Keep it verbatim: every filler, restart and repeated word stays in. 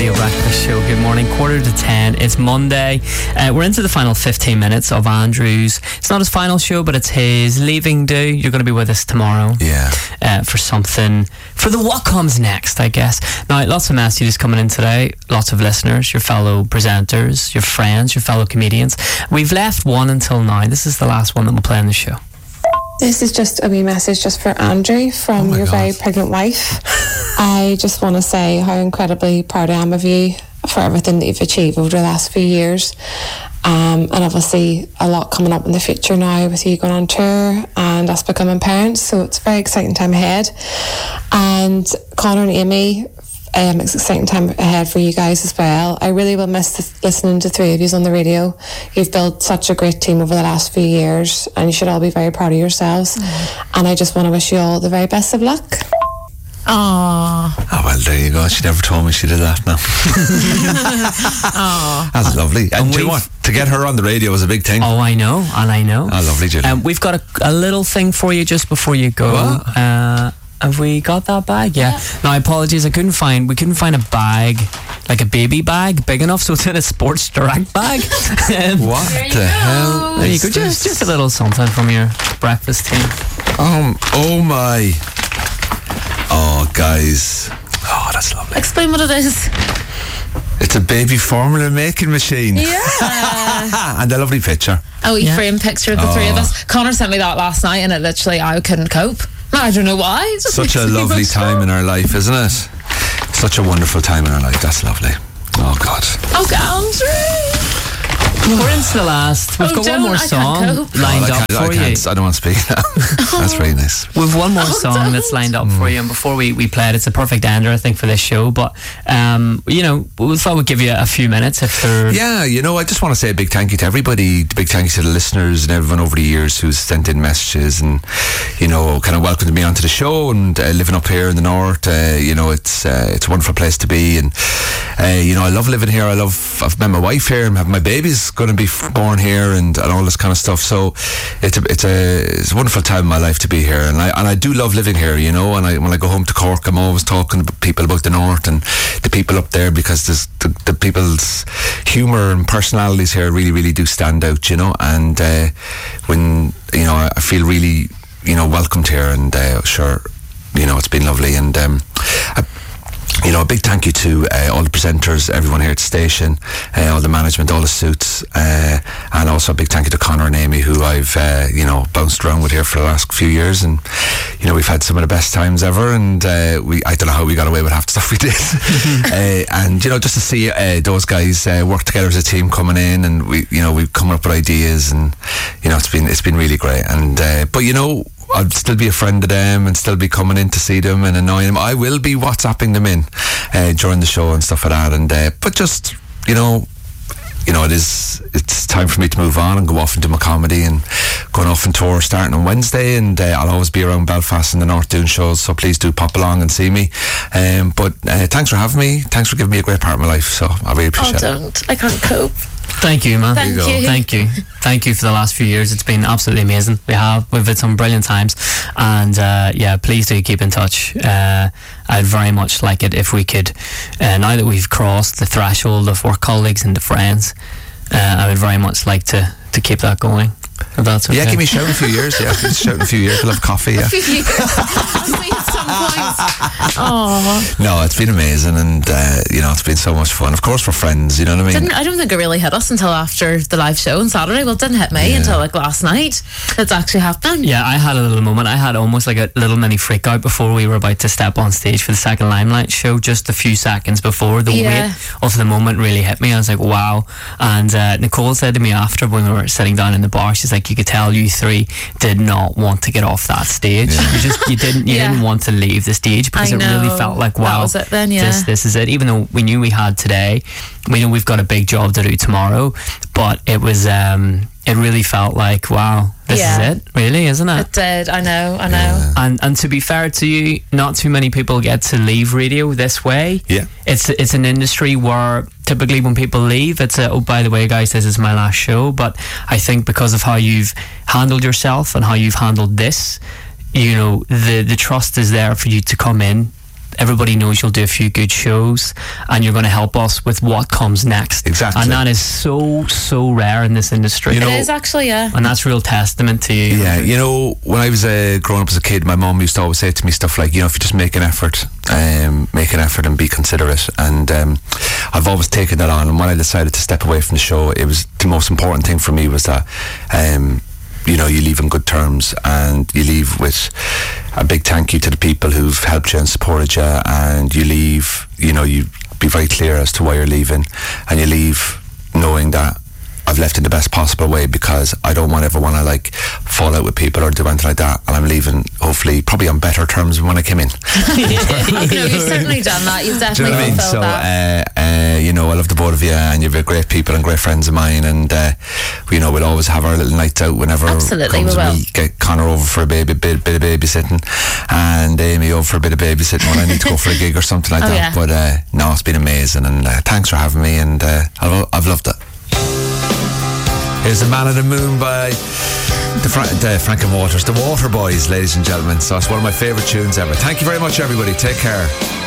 Radio Breakfast Show. Good morning, quarter to ten. It's Monday. Uh, we're into the final fifteen minutes of Andrew's. It's not his final show, but it's his leaving do. You're going to be with us tomorrow. Yeah. Uh, for something, for the what comes next, I guess. Now, lots of messages coming in today. Lots of listeners, your fellow presenters, your friends, your fellow comedians. We've left one until now. This is the last one that we'll play on the show. This is just a wee message just for Andrew from Oh your God. very pregnant wife. I just want to say how incredibly proud I am of you for everything that you've achieved over the last few years. Um, and obviously a lot coming up in the future now with you going on tour and us becoming parents. So it's a very exciting time ahead. And Connor and Amy, Um, it's an exciting time ahead for you guys as well. I really will miss th- listening to three of you on the radio. You've built such a great team over the last few years, and you should all be very proud of yourselves. Mm. And I just want to wish you all the very best of luck. Aww. Oh, well, there you go. She never told me she did that now. That's lovely. And, And do you know we've- what? To get her on the radio was a big thing. Oh, I know, and I know. Oh, lovely, Julie. Um, we've got a, a little thing for you just before you go. What? Uh, have we got that bag? Yeah. Now, apologies, I couldn't find. We couldn't find a bag, like a baby bag, big enough, so it's in a Sports Direct bag. um, What the hell? There you is go. Just, this? just a little something from your breakfast team. Um, oh my. Oh, guys. Oh, that's lovely. Explain what it is. It's a baby formula making machine. Yeah. And a lovely picture. A wee Yeah. frame picture of the three of Oh. us. Connor sent me that last night, and it literally, I couldn't cope. I don't know why. It just Such makes a me lovely emotional. time in our life, isn't it? Such a wonderful time in our life. That's lovely. Oh, God. Oh, Andrew. We're into the last. We've Oh, got one don't. more I can't song cope. lined Oh, I up can't, I for you. can't, I don't want to speak now. That's very nice. We've one more Oh, song don't. that's lined up for you, and before we, we play it, it's a perfect ender, I think, for this show. But um, you know, we thought we'd give you a few minutes if they're. Yeah, you know, I just want to say a big thank you to everybody, a big thank you to the listeners and everyone over the years who's sent in messages and, you know, kind of welcomed me onto the show and uh, living up here in the north. Uh, you know, it's uh, it's a wonderful place to be, and uh, you know, I love living here. I love, I've met my wife here, and my baby's going to be f- born here, and, and all this kind of stuff. So it's a it's a it's a wonderful time in my life to be here, and I and I do love living here. You know, and I when I go home to Cork, I'm always talking to people about the north and the people up there, because there's the, the people's humour and personalities here really really do stand out. You know, and uh, when you know, I, I feel really you know welcomed here, and uh, sure, you know, it's been lovely, and um, I, you know, a big thank you to uh, all the presenters, everyone here at the station, uh, all the management, all the suits, uh, and also a big thank you to Connor and Amy, who I've, uh, you know, bounced around with here for the last few years, and, you know, we've had some of the best times ever, and uh, we I don't know how we got away with half the stuff we did. uh, and, you know, just to see uh, those guys uh, work together as a team coming in, and we, you know, we've come up with ideas, and, you know, it's been, it's been really great. And, uh, but, you know, I'll still be a friend of them and still be coming in to see them and annoying them. I will be WhatsApping them in uh, during the show and stuff like that. And uh, but just you know, you know, it is. It's time for me to move on and go off and do my comedy and going off on tour starting on Wednesday. And uh, I'll always be around Belfast in the North doing shows. So please do pop along and see me. Um, but uh, thanks for having me. Thanks for giving me a great part of my life. So I really Oh, appreciate it. don't. I can't cope. Thank you, man. Thank you go. you. Thank you. Thank you for the last few years. It's been absolutely amazing. We have. We've had some brilliant times. And uh, yeah, please do keep in touch. Uh, I'd very much like it if we could, uh, now that we've crossed the threshold of work colleagues and friends, uh, I would very much like to, to keep that going. If that's okay. Yeah, give me a shout in a few years. Yeah, give me a shout in a few years. We'll have coffee. Yeah. At some point. Oh, No, it's been amazing, and uh, you know, it's been so much fun. Of course, we're friends. You know what I mean? didn't I don't think it really hit us until after the live show on Saturday. Well, it didn't hit me Yeah. until like last night. It's actually happening. Yeah, I had a little moment. I had almost like a little mini freak out before we were about to step on stage for the second Limelight show. Just a few seconds before, the Yeah. weight of the moment really hit me. I was like, wow. And uh, Nicole said to me after, when we were sitting down in the bar, she's like, you could tell you three did not want to get off that stage. Yeah. You just you didn't you Yeah. didn't want to leave the stage because I it really know. felt like, That wow, was it then, yeah. this this is it. Even though we knew we had today, we know we've got a big job to do tomorrow, but it was um it really felt like, wow, this Yeah. is it, really, isn't it? It did. I know. I know. And and to be fair to you, not too many people get to leave radio this way. Yeah. It's it's an industry where typically when people leave, it's a, oh, by the way, guys, this is my last show. But I think because of how you've handled yourself and how you've handled this, you know, the the trust is there for you to come in everybody knows you'll do a few good shows, and you're going to help us with what comes next. Exactly. And that is so, so rare in this industry. You know, it is actually, yeah. And that's real testament to you. Yeah, you know, when I was uh, growing up as a kid, my mum used to always say to me stuff like, you know, if you just make an effort, um, make an effort and be considerate. And um, I've always taken that on. And when I decided to step away from the show, it was the most important thing for me was that, um, you know, you leave on good terms, and you leave with a big thank you to the people who've helped you and supported you, and you leave, you know, you be very clear as to why you're leaving, and you leave knowing that I've left in the best possible way, because I don't want ever want to like fall out with people or do anything like that, and I'm leaving hopefully probably on better terms than when I came in. Oh, no, you've certainly done that. You've Do you definitely know what I mean? fulfilled So, that. uh, uh, you know, I love the both of you, and you're great people and great friends of mine, and uh, you know, we'll always have our little nights out whenever Absolutely, it comes. we will. We'll get Connor over for a baby, bit, bit of babysitting, and Amy over for a bit of babysitting when I need to go for a gig or something like Oh, that. yeah. But uh, no, it's been amazing, and uh, thanks for having me, and uh, I've, I've loved it. Here's The Man of the Moon by the, Fra- the Franklin Waters, the Water Boys, ladies and gentlemen. So it's one of my favourite tunes ever. Thank you very much, everybody. Take care.